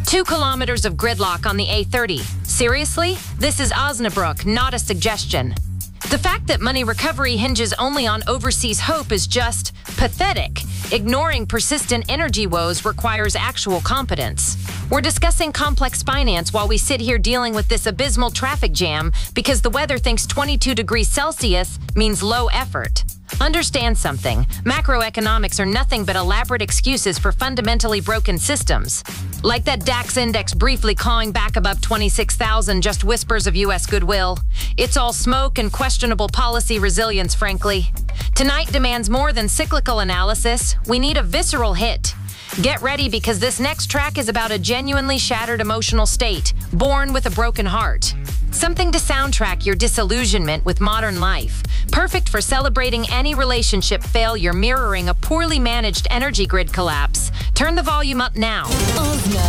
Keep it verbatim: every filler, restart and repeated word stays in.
Two kilometers of gridlock on the A thirty. Seriously? This is Osnabrück, not a suggestion. The fact that money recovery hinges only on overseas hope is just pathetic. Ignoring persistent energy woes requires actual competence. We're discussing complex finance while we sit here dealing with this abysmal traffic jam because the weather thinks twenty-two degrees Celsius means low effort. Understand something. Macroeconomics are nothing but elaborate excuses for fundamentally broken systems. Like that DAX index briefly clawing back above twenty-six thousand, just whispers of U S goodwill. It's all smoke and questionable policy resilience, frankly. Tonight demands more than cyclical analysis. We need a visceral hit. Get ready because this next track is about a genuinely shattered emotional state, born with a broken heart. Something to soundtrack your disillusionment with modern life. Perfect for celebrating any relationship failure mirroring a poorly managed energy grid collapse. Turn the volume up now. Osna.